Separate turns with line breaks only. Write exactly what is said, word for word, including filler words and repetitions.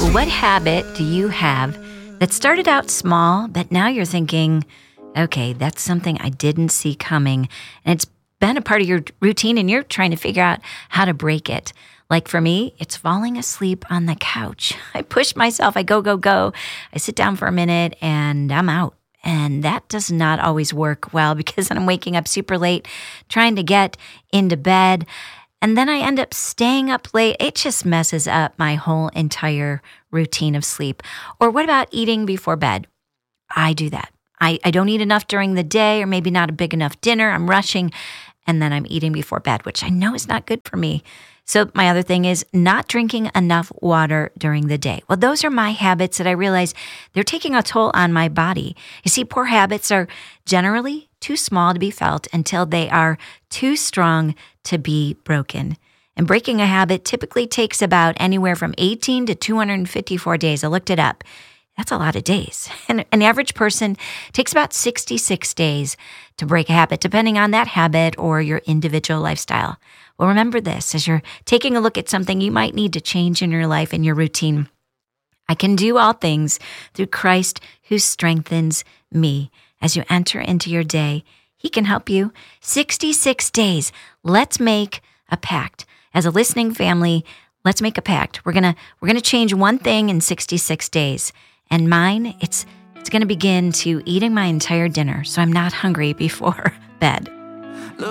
What habit do you have that started out small, but now you're thinking, okay, that's something I didn't see coming, and it's been a part of your routine, and you're trying to figure out how to break it? Like for me, it's falling asleep on the couch. I push myself, I go, go, go. I sit down for a minute, and I'm out. And that does not always work well because I'm waking up super late, trying to get into bed. And then I end up staying up late. It just messes up my whole entire routine of sleep. Or what about eating before bed? I do that. I, I don't eat enough during the day, or maybe not a big enough dinner. I'm rushing, and then I'm eating before bed, which I know is not good for me. So my other thing is not drinking enough water during the day. Well, those are my habits that I realize they're taking a toll on my body. You see, poor habits are generally too small to be felt until they are too strong to be broken. And breaking a habit typically takes about anywhere from eighteen to two hundred fifty-four days. I looked it up. That's a lot of days. And an average person takes about sixty-six days to break a habit, depending on that habit or your individual lifestyle. Well, remember this, as you're taking a look at something you might need to change in your life and your routine. I can do all things through Christ who strengthens me. As you enter into your day, he can help you. sixty-six days. Let's make a pact. As a listening family, let's make a pact. We're going to we're going to change one thing in sixty-six days. And mine, it's it's going to begin to eating my entire dinner so I'm not hungry before bed.